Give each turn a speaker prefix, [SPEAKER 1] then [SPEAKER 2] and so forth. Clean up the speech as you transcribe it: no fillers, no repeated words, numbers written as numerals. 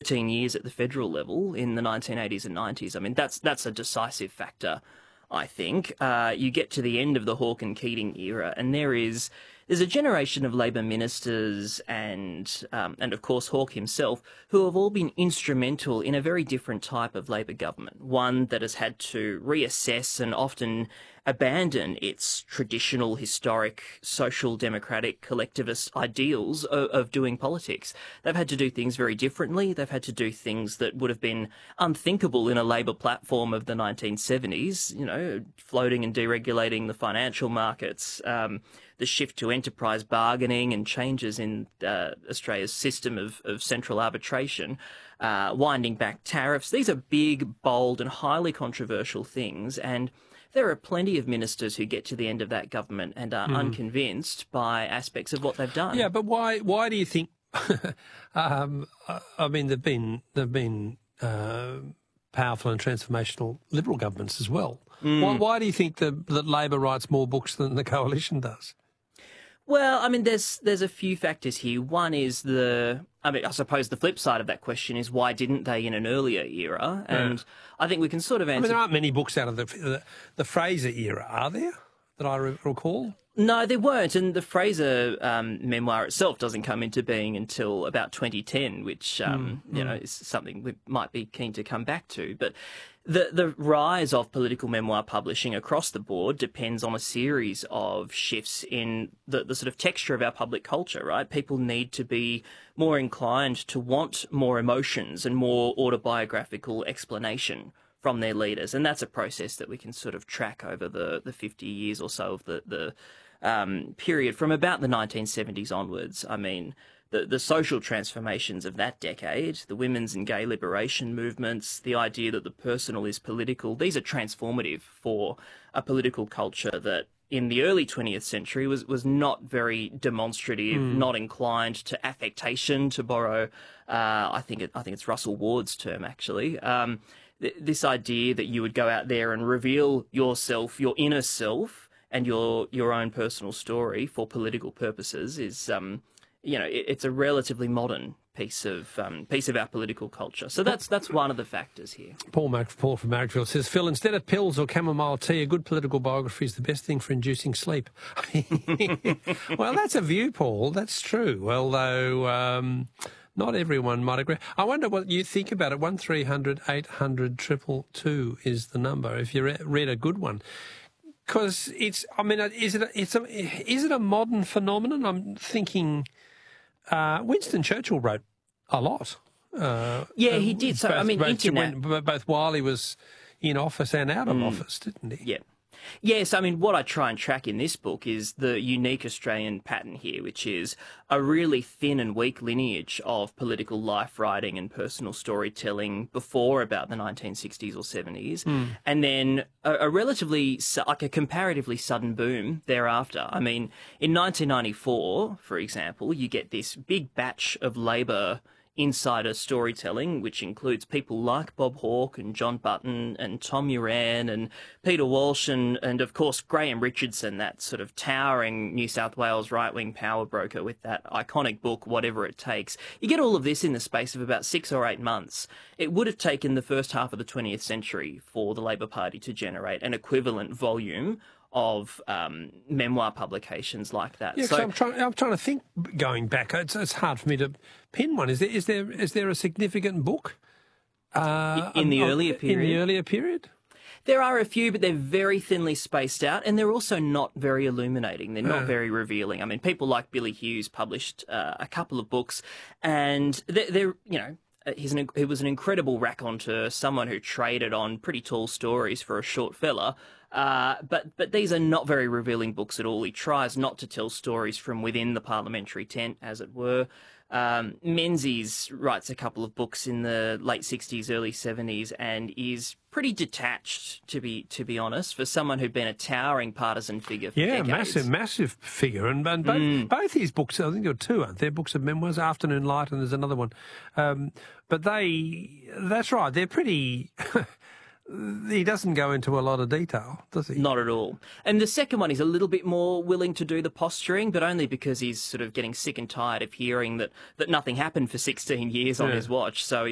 [SPEAKER 1] 13 years at the federal level in the 1980s and 90s. I mean, that's a decisive factor, I think. You get to the end of the Hawke and Keating era, and there's a generation of Labor ministers and of course Hawke himself, who have all been instrumental in a very different type of Labor government, one that has had to reassess and often abandon its traditional, historic, social, democratic, collectivist ideals of doing politics. They've had to do things very differently. They've had to do things that would have been unthinkable in a Labor platform of the 1970s, you know, floating and deregulating the financial markets, the shift to enterprise bargaining and changes in Australia's system of central arbitration, winding back tariffs. These are big, bold and highly controversial things, and there are plenty of ministers who get to the end of that government and are unconvinced by aspects of what they've done.
[SPEAKER 2] Yeah, but why do you think? I mean, there've been powerful and transformational Liberal governments as well. Why do you think that Labor writes more books than the Coalition does?
[SPEAKER 1] Well, I mean, there's a few factors here. One is I suppose the flip side of that question is why didn't they in an earlier era? And I think we can sort of answer.
[SPEAKER 2] I mean, there aren't many books out of the Fraser era, are there, that I recall?
[SPEAKER 1] No, there weren't, and the Fraser memoir itself doesn't come into being until about 2010, which you know, is something we might be keen to come back to. But the rise of political memoir publishing across the board depends on a series of shifts in the sort of texture of our public culture, right? People need to be more inclined to want more emotions and more autobiographical explanation from their leaders, and that's a process that we can sort of track over the 50 years or so of the period from about the 1970s onwards. I mean, the social transformations of that decade, the women's and gay liberation movements, the idea that the personal is political, these are transformative for a political culture that in the early 20th century was not very demonstrative, not inclined to affectation, to borrow, I think it's Russell Ward's term, actually. This idea that you would go out there and reveal yourself, your inner self, and your own personal story for political purposes is, you know, it's a relatively modern piece of our political culture. So that's one of the factors here.
[SPEAKER 2] Paul from Marrickville says, Phil, instead of pills or chamomile tea, a good political biography is the best thing for inducing sleep. Well, that's a view, Paul. That's true. Although not everyone might agree. I wonder what you think about it. 1300 800 222 is the number if you read a good one. Because it's, I mean, is it a modern phenomenon? I'm thinking Winston Churchill wrote a lot.
[SPEAKER 1] Yeah, he did. So, I mean,
[SPEAKER 2] both while he was in office and out of office, didn't he?
[SPEAKER 1] Yeah. Yes, I mean, what I try and track in this book is the unique Australian pattern here, which is a really thin and weak lineage of political life writing and personal storytelling before about the 1960s or 70s, and then a relatively, like a comparatively sudden boom thereafter. I mean, in 1994, for example, you get this big batch of Labor insider storytelling, which includes people like Bob Hawke and John Button and Tom Uran and Peter Walsh and of course Graham Richardson, that sort of towering New South Wales right-wing power broker with that iconic book, Whatever It Takes. You get all of this in the space of about 6 or 8 months. It would have taken the first half of the 20th century for the Labor Party to generate an equivalent volume of memoir publications like that.
[SPEAKER 2] Yeah, so I'm trying to think. Going back, it's hard for me to pin one. Is there a significant book
[SPEAKER 1] in the earlier period?
[SPEAKER 2] In the earlier period,
[SPEAKER 1] there are a few, but they're very thinly spaced out, and they're also not very illuminating. They're not very revealing. I mean, people like Billy Hughes published a couple of books, and they're you know. He was an incredible raconteur, someone who traded on pretty tall stories for a short fella. But these are not very revealing books at all. He tries not to tell stories from within the parliamentary tent, as it were. Menzies writes a couple of books in the late 60s, early 70s, and is pretty detached, to be honest, for someone who'd been a towering partisan figure for decades.
[SPEAKER 2] massive figure. And both his books, I think there are two, aren't there? Books of memoirs, Afternoon Light, and there's another one. But that's right, they're pretty... He doesn't go into a lot of detail, does he?
[SPEAKER 1] Not at all. And the second one is a little bit more willing to do the posturing, but only because he's sort of getting sick and tired of hearing that nothing happened for 16 years on his watch. So